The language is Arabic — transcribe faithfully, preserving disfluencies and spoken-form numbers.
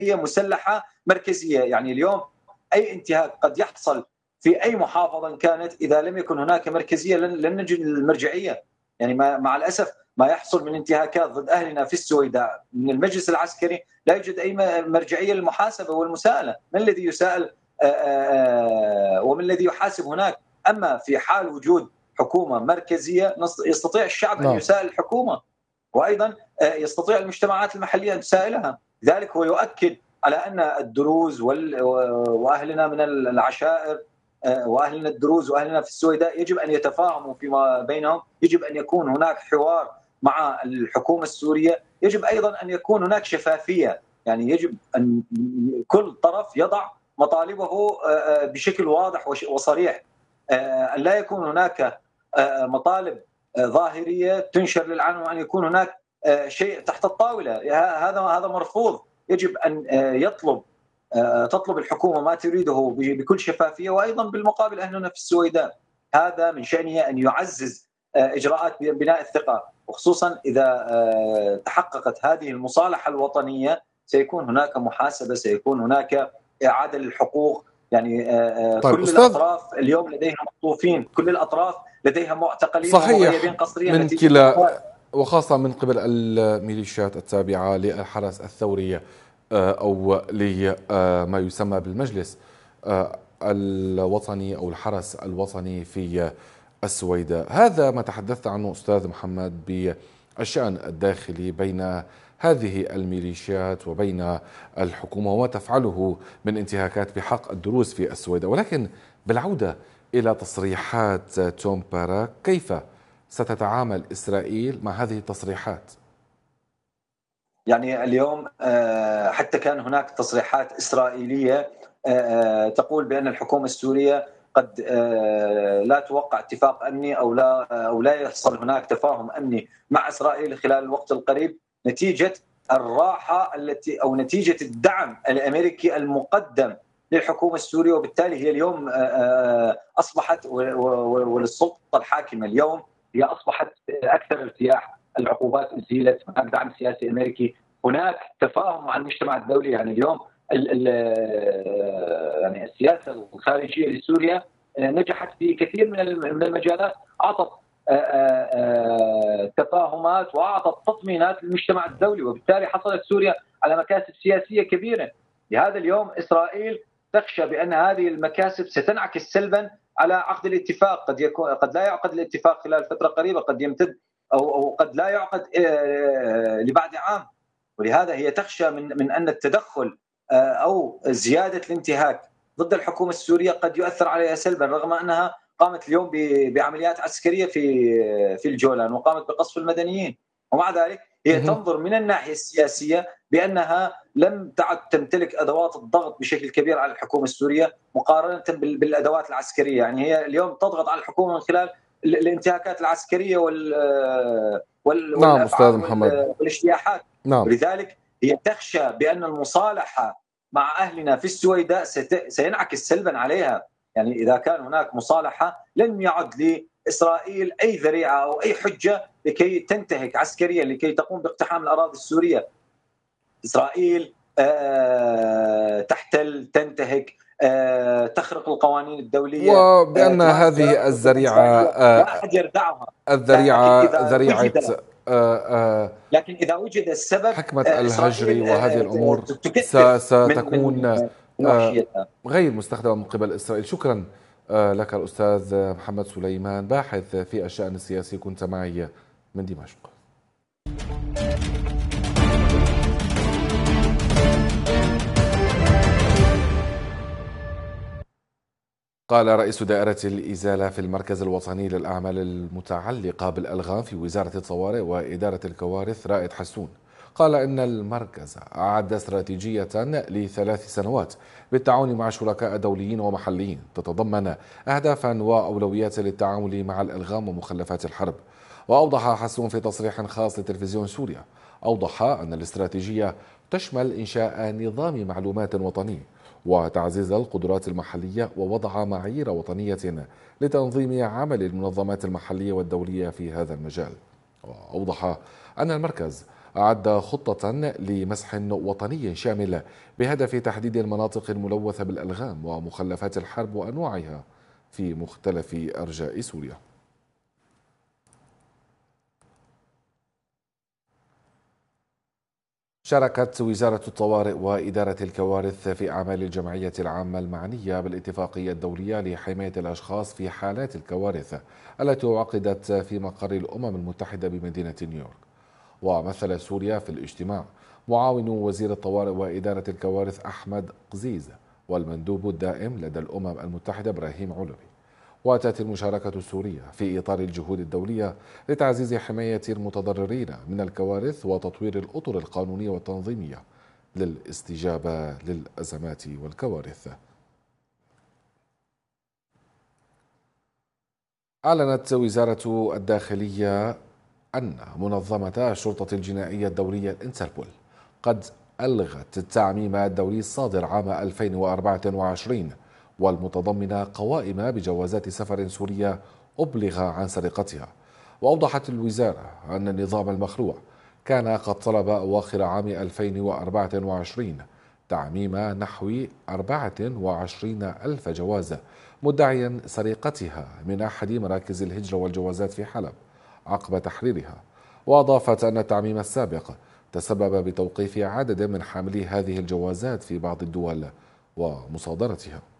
مسلحة مركزية. يعني اليوم أي انتهاك قد يحصل في أي محافظة كانت، إذا لم يكن هناك مركزية لن, لن نجد المرجعية. يعني ما مع الأسف ما يحصل من انتهاكات ضد أهلنا في السويداء من المجلس العسكري لا يوجد أي مرجعية للمحاسبة والمساءلة. من الذي يساءل ومن الذي يحاسب هناك؟ أما في حال وجود حكومة مركزية يستطيع الشعب أن يسائل الحكومة، وأيضا يستطيع المجتمعات المحلية أن تسائلها. لذلك هو يؤكد على أن الدروز وأهلنا من العشائر وأهلنا الدروز وأهلنا في السويداء يجب أن يتفاهموا فيما بينهم، يجب أن يكون هناك حوار مع الحكومة السورية، يجب أيضا أن يكون هناك شفافية. يعني يجب أن كل طرف يضع مطالبه بشكل واضح وصريح، أن لا يكون هناك مطالب ظاهرية تنشر للعلن، وأن يكون هناك شيء تحت الطاولة. هذا هذا مرفوض. يجب أن يطلب تطلب الحكومة ما تريده بكل شفافية، وأيضا بالمقابل أهلنا في السويداء هذا من شأنه أن يعزز إجراءات بناء الثقة، وخصوصا إذا تحققت هذه المصالحة الوطنية سيكون هناك محاسبة، سيكون هناك إعادة للحقوق. يعني طيب كل أستاذ، الأطراف اليوم لديها مخطوفين، كل الأطراف لديها معتقلين ومغيبين قسريا من كلا، وخاصة من قبل الميليشيات التابعة للحرس الثوري أو لما يسمى بالمجلس الوطني أو الحرس الوطني في السويداء. هذا ما تحدثت عنه أستاذ محمد بالشأن الداخلي بين هذه الميليشيات وبين الحكومة وما تفعله من انتهاكات بحق الدروز في السويداء. ولكن بالعودة إلى تصريحات توم باراك، كيف ستتعامل إسرائيل مع هذه التصريحات؟ يعني اليوم حتى كان هناك تصريحات إسرائيلية تقول بأن الحكومة السورية قد لا توقع اتفاق أمني أو لا أو لا يحصل هناك تفاهم أمني مع إسرائيل خلال الوقت القريب نتيجة الراحة التي أو نتيجة الدعم الأمريكي المقدم للحكومة السورية. وبالتالي هي اليوم أصبحت وللسلطة الحاكمة اليوم هي أصبحت أكثر ارتياح. العقوبات أزيلت، هناك دعم سياسي أمريكي، هناك تفاهم مع المجتمع الدولي. يعني اليوم ال ال يعني السياسة الخارجية لسوريا نجحت في كثير من المجالات، أعطت تفاهمات وأعطت تطمينات للمجتمع الدولي، وبالتالي حصلت سوريا على مكاسب سياسية كبيرة. لهذا اليوم إسرائيل تخشى بأن هذه المكاسب ستنعكس سلبا على عقد الاتفاق. قد يكون قد لا يعقد الاتفاق خلال فترة قريبة، قد يمتد أو أو قد لا يعقد لبعد عام. ولهذا هي تخشى من من أن التدخل أو زيادة الانتهاك ضد الحكومة السورية قد يؤثر عليها سلبا، رغم أنها قامت اليوم بعمليات عسكرية في في الجولان وقامت بقصف المدنيين، ومع ذلك هي تنظر من الناحية السياسية بأنها لم تعد تمتلك أدوات الضغط بشكل كبير على الحكومة السورية مقارنة بالأدوات العسكرية. يعني هي اليوم تضغط على الحكومة من خلال الانتهاكات العسكرية وال وال نعم أستاذ محمد. والاجتياحات. نعم. ولذلك هي تخشى بأن المصالحة مع أهلنا في السويداء سينعكس سلبا عليها. يعني إذا كان هناك مصالحة لن يعد لإسرائيل أي ذريعة أو أي حجة لكي تنتهك عسكريا، لكي تقوم باقتحام الأراضي السورية. إسرائيل تحتل، تنتهك، تخرق القوانين الدولية، وبأن هذه الذريعة لا أحد يردعها. الذريعة ذريعة لكن إذا وجد السبب حكمة الهجر وهذه الأمور ستكون غير مستخدمة من قبل إسرائيل. شكرا لك الأستاذ محمد سليمان، باحث في الشأن السياسي، كنت معي من دمشق. قال رئيس دائرة الإزالة في المركز الوطني للأعمال المتعلقة بالألغام في وزارة الطوارئ وإدارة الكوارث رائد حسون، قال إن المركز أعد استراتيجية لثلاث سنوات بالتعاون مع شركاء دوليين ومحليين تتضمن أهدافا وأولويات للتعامل مع الألغام ومخلفات الحرب. وأوضح حسون في تصريح خاص لتلفزيون سوريا، أوضح أن الاستراتيجية تشمل إنشاء نظام معلومات وطني وتعزيز القدرات المحلية ووضع معايير وطنية لتنظيم عمل المنظمات المحلية والدولية في هذا المجال. وأوضح أن المركز أعد خطة لمسح وطني شامل بهدف تحديد المناطق الملوثة بالألغام ومخلفات الحرب وأنواعها في مختلف أرجاء سوريا. شاركت وزارة الطوارئ وإدارة الكوارث في أعمال الجمعية العامة المعنية بالاتفاقية الدولية لحماية الأشخاص في حالات الكوارث التي عقدت في مقر الأمم المتحدة بمدينة نيويورك. ومثل سوريا في الاجتماع معاون وزير الطوارئ وإدارة الكوارث أحمد قزيز والمندوب الدائم لدى الأمم المتحدة إبراهيم علوي. وتأتي المشاركة السورية في إطار الجهود الدولية لتعزيز حماية المتضررين من الكوارث وتطوير الأطر القانونية والتنظيمية للاستجابة للأزمات والكوارث. أعلنت وزارة الداخلية أن منظمة الشرطة الجنائية الدولية الانتربول قد ألغت التعميم الدولي الصادر عام ألفين وأربعة وعشرين والمتضمن قوائم بجوازات سفر سورية أبلغ عن سرقتها. وأوضحت الوزارة أن النظام المخلوع كان قد طلب أواخر عام ألفين وأربعة وعشرين تعميم نحو أربعة وعشرين ألف جواز مدعيا سرقتها من أحد مراكز الهجرة والجوازات في حلب عقب تحريرها. وأضافت أن التعميم السابق تسبب بتوقيف عدد من حاملي هذه الجوازات في بعض الدول ومصادرتها.